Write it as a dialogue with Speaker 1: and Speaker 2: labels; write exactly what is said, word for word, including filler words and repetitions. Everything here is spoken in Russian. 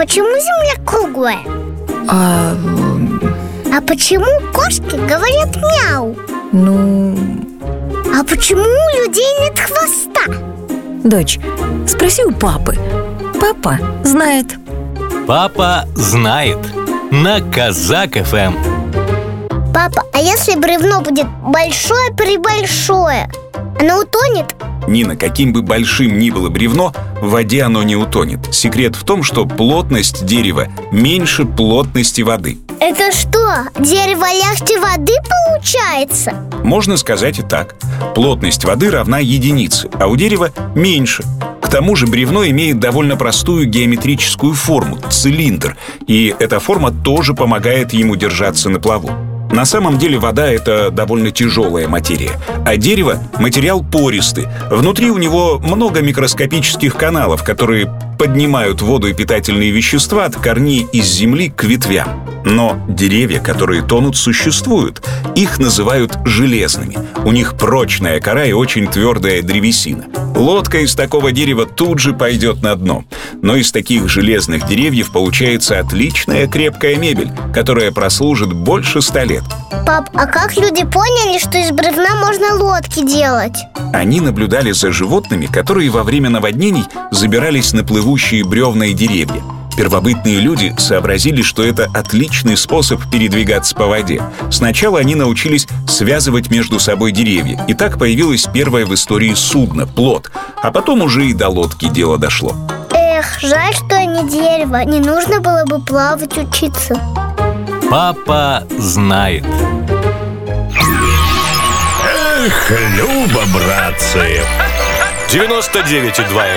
Speaker 1: почему Земля круглая?
Speaker 2: А...
Speaker 1: А почему кошки говорят мяу?
Speaker 2: Ну...
Speaker 1: А почему у людей нет хвоста?
Speaker 2: Дочь, спроси у папы. Папа знает.
Speaker 3: Папа знает. На Казак эф эм.
Speaker 1: Папа, а если бревно будет большое-пребольшое, оно утонет?
Speaker 4: Нина, каким бы большим ни было бревно, в воде оно не утонет. Секрет в том, что плотность дерева меньше плотности воды.
Speaker 1: Это что, дерево легче воды получается?
Speaker 4: Можно сказать и так. Плотность воды равна единице, а у дерева меньше. К тому же бревно имеет довольно простую геометрическую форму – цилиндр, и эта форма тоже помогает ему держаться на плаву. На самом деле вода – это довольно тяжелая материя, а дерево – материал пористый. Внутри у него много микроскопических каналов, которые поднимают воду и питательные вещества от корней из земли к ветвям. Но деревья, которые тонут, существуют. Их называют железными. У них прочная кора и очень твердая древесина. Лодка из такого дерева тут же пойдет на дно. Но из таких железных деревьев получается отличная крепкая мебель, которая прослужит больше ста лет.
Speaker 1: Пап, а как люди поняли, что из бревна можно лодки делать?
Speaker 4: Они наблюдали за животными, которые во время наводнений забирались на плывущие бревна и деревья. Первобытные люди сообразили, что это отличный способ передвигаться по воде. Сначала они научились связывать между собой деревья, и так появилось первое в истории судно – плот. А потом уже и до лодки дело дошло.
Speaker 1: Эх, жаль, что я не дерево. Не нужно было бы плавать учиться.
Speaker 3: Папа знает.
Speaker 5: Эх, Люба, братцы.
Speaker 3: девяносто девять и два